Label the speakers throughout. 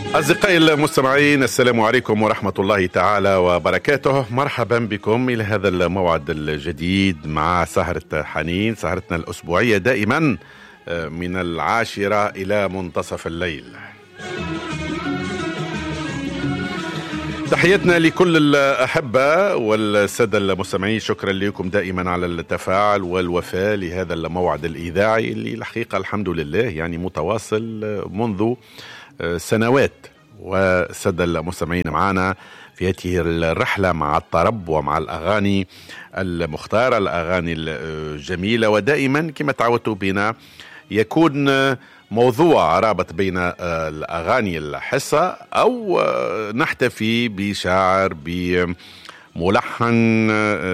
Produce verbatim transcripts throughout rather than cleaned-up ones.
Speaker 1: أصدقائي المستمعين، السلام عليكم ورحمة الله تعالى وبركاته. مرحبا بكم إلى هذا الموعد الجديد مع سهرة حنين، سهرتنا الأسبوعية دائما من العاشرة إلى منتصف الليل. تحياتنا لكل الأحبة والسادة المستمعين، شكرا لكم دائما على التفاعل والوفاء لهذا الموعد الإذاعي اللي الحقيقة الحمد لله يعني متواصل منذ سنوات. والسادة المستمعين معنا في هذه الرحلة مع الطرب ومع الأغاني المختارة، الأغاني الجميلة، ودائما كما تعودتوا بنا يكون موضوع رابط بين الأغاني الحصة أو نحتفي بشاعر بملحن،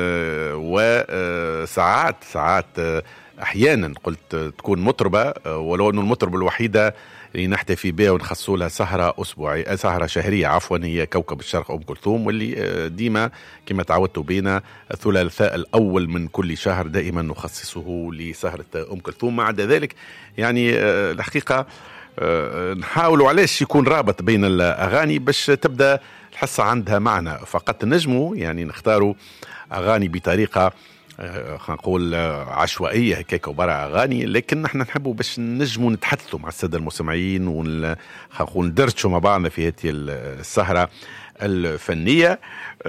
Speaker 1: وساعات ساعات أحيانا قلت تكون مطربة، ولو أنه المطربة الوحيدة اللي نحتفي بها ونخصوا لها سهرة أسبوعية سهرة شهرية عفوا هي كوكب الشرق أم كلثوم، واللي ديما كما تعودتوا بينا الثلاثاء الأول من كل شهر دائما نخصصه لسهرة أم كلثوم. مع ذلك يعني الحقيقة نحاولوا علاش يكون رابط بين الأغاني باش تبدأ الحصة عندها معنى، فقط نجموا يعني نختاروا أغاني بطريقة خلينا نقول عشوائية هكاك وبرا أغاني، لكن نحن نحبوا باش نجموا نتحدثوا مع السادة المستمعين ون نقول ندردشوا مع بعضنا في هذه السهرة الفنية.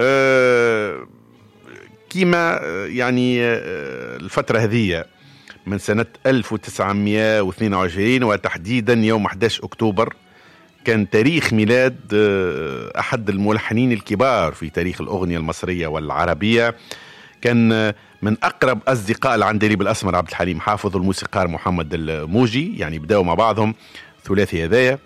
Speaker 1: أه كيما يعني الفترة هذه من سنة ألف وتسعمائة واثنين وعشرين وتحديدا يوم أحد عشر أكتوبر كان تاريخ ميلاد أحد الملحنين الكبار في تاريخ الأغنية المصرية والعربية. كان من أقرب أصدقاء العندليب الأسمر عبد الحليم حافظ والموسيقار محمد الموجي، يعني بدأوا مع بعضهم ثلاثي هذايا.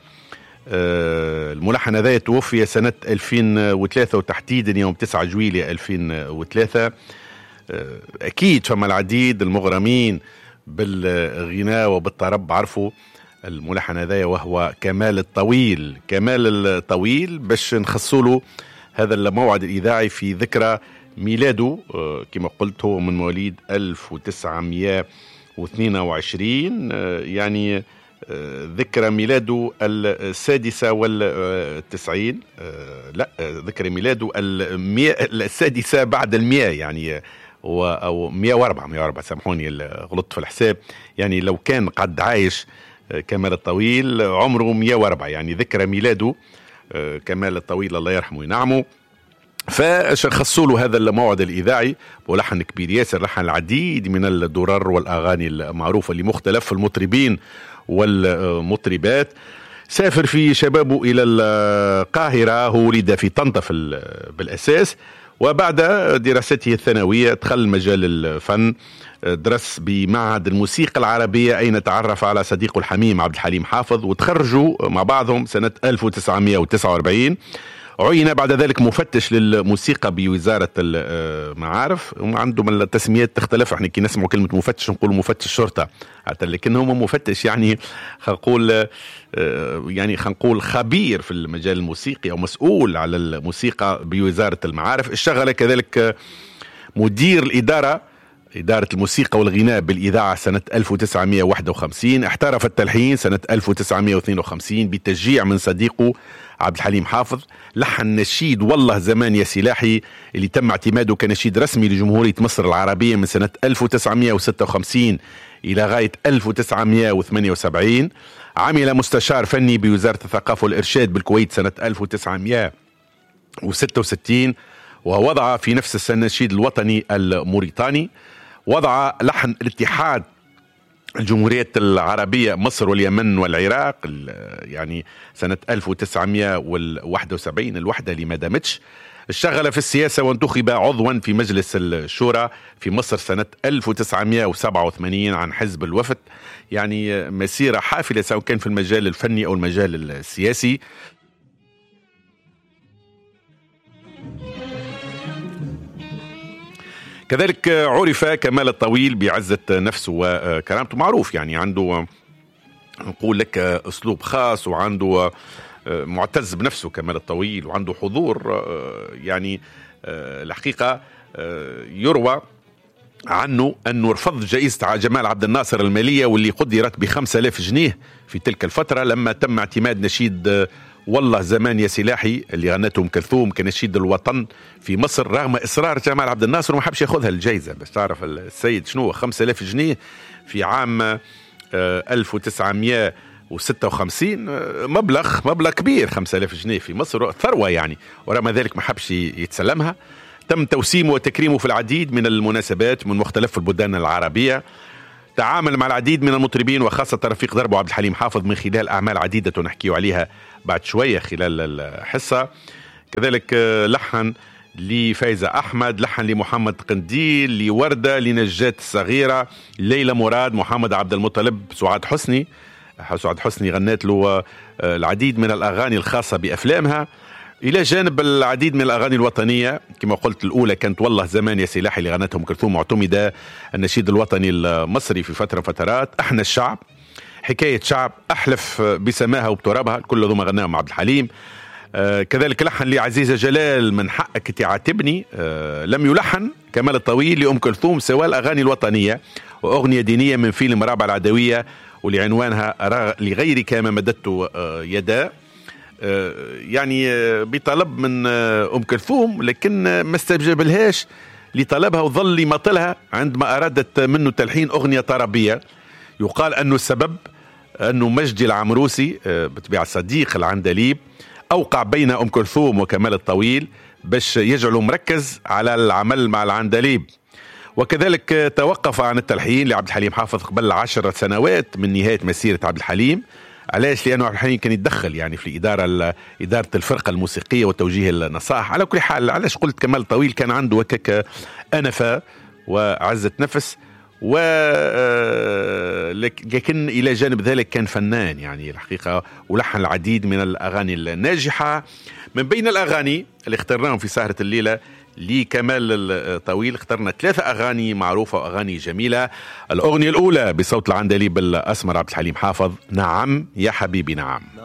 Speaker 1: أه الملحن هذايا توفي سنة ألفين وثلاثة وتحديدا يوم تسعة جويلية ألفين وثلاثة. أه أكيد فما العديد المغرمين بالغناء وبالطرب عرفوا الملحن هذايا، وهو كمال الطويل. كمال الطويل باش نخصوله هذا الموعد الإذاعي في ذكرى ميلاده، كما قلت هو من مواليد ألف وتسعمائة واثنين وعشرين، يعني ذكرى ميلاده السادسة والتسعين، لا ذكرى ميلاده المئة السادسة بعد المئة، يعني أو مئة وأربعة مئة وأربعة سامحوني غلطت في الحساب، يعني لو كان قد عايش كمال الطويل عمره مئة وأربعة، يعني ذكرى ميلاده كمال الطويل الله يرحمه وينعمه. فخصوا له هذا الموعد الإذاعي ولحن كبير ياسر، لحن العديد من الدرر والأغاني المعروفة لمختلف المطربين والمطربات. سافر في شبابه إلى القاهرة، هو ولد في طنطا بالأساس، وبعد دراسته الثانوية دخل مجال الفن، درس بمعهد الموسيقى العربية أين تعرف على صديقه الحميم عبد الحليم حافظ، وتخرجوا مع بعضهم سنة ألف وتسعمائة وتسعة وأربعين. عين بعد ذلك مفتش للموسيقى بوزارة المعارف، هم عندهم التسميات تختلف، احنا كي نسمعوا كلمة مفتش نقول مفتش شرطة حتى، لكن هم مفتش يعني خنقول يعني خنقول خبير في المجال الموسيقي أو مسؤول على الموسيقى بوزارة المعارف. اشتغل كذلك مدير الإدارة إدارة الموسيقى والغناء بالإذاعة سنة ألف وتسعمائة وواحد وخمسين. احترف التلحين سنة ألف وتسعمائة واثنين وخمسين بتشجيع من صديقه عبد الحليم حافظ. لحن نشيد والله زمان يا سلاحي اللي تم اعتماده كنشيد رسمي لجمهورية مصر العربية من سنة ألف وتسعمائة وستة وخمسين إلى غاية ألف وتسعمائة وثمانية وسبعين. عمل مستشار فني بوزارة الثقافة والإرشاد بالكويت سنة ألف وتسعمائة وستة وستين، ووضع في نفس السنة النشيد الوطني الموريتاني. وضع لحن الاتحاد الجمهورية العربية مصر واليمن والعراق يعني سنة ألف وتسعمائة وواحد وسبعين، الوحدة اللي ما دامتش. اشتغل في السياسة وانتخب عضوا في مجلس الشورى في مصر سنة ألف وتسعمائة وسبعة وثمانين عن حزب الوفد، يعني مسيرة حافلة سواء كان في المجال الفني أو المجال السياسي. كذلك عرف كمال الطويل بعزة نفسه وكرامته، معروف يعني عنده نقول لك أسلوب خاص، وعنده معتز بنفسه كمال الطويل، وعنده حضور يعني الحقيقة يروى عنه أنه رفض جائزة جمال عبد الناصر المالية واللي قدرت بخمسة آلاف جنيه في تلك الفترة لما تم اعتماد نشيد والله زمان يا سلاحي اللي غنته ام كلثوم كنشيد الوطن في مصر رغم اصرار جمال عبد الناصر وما حبش ياخذها الجائزه. باش تعرف السيد شنو خمسة آلاف جنيه في عام ألف وتسعمائة وستة وخمسين، مبلغ مبلغ كبير، خمسة آلاف جنيه في مصر ثروه يعني، ورغم ذلك ما حبش يتسلمها. تم توسيمه وتكريمه في العديد من المناسبات من مختلف البلدان العربيه. تعامل مع العديد من المطربين وخاصة رفيق دربه عبد الحليم حافظ من خلال أعمال عديدة نحكي عليها بعد شوية خلال الحصة. كذلك لحن لفايزة أحمد، لحن لمحمد قنديل، لوردة، لنجاة الصغيرة، ليلى مراد، محمد عبد المطلب، سعاد حسني. سعاد حسني غنت له العديد من الأغاني الخاصة بأفلامها، إلى جانب العديد من الأغاني الوطنية. كما قلت الأولى كانت والله زمان يا سلاحي اللي غنتها أم كلثوم، معتمدة النشيد الوطني المصري في فترة فترات، احنا الشعب، حكاية شعب، أحلف بسماها وبترابها، كل ذو ما غناهم عبد الحليم. آه كذلك لحن لعزيزة جلال من حقك تعاتبني. آه لم يلحن كمال الطويل لأم كلثوم سوى الأغاني الوطنية وأغنية دينية من فيلم رابعة العدوية ولعنوانها لغيرك ما مددت آه يدا، يعني بطلب من أم كلثوم، لكن ما استجاب لهاش لطلبها وظل يماطلها عندما أرادت منه تلحين أغنية طربية. يقال أنه السبب أنه مجدي العمروسي بطبيعة صديق العندليب أوقع بين أم كلثوم وكمال الطويل باش يجعله مركز على العمل مع العندليب، وكذلك توقف عن التلحين لعبد الحليم حافظ قبل عشر سنوات من نهاية مسيرة عبد الحليم. علاش؟ لأنه عبد الحليم كان يتدخل يعني في الإدارة إدارة الفرقة الموسيقية وتوجيه النصائح. على كل حال، علاش قلت كمال طويل كان عنده وكك أنفة وعزة نفس، و لكن إلى جانب ذلك كان فنان يعني الحقيقة، ولحن العديد من الأغاني الناجحة. من بين الأغاني اللي اخترناهم في سهرة الليلة لكمال الطويل اخترنا ثلاثة أغاني معروفة وأغاني جميلة. الأغنية الأولى بصوت العندليب الأسمر عبد الحليم حافظ، نعم يا حبيبي نعم.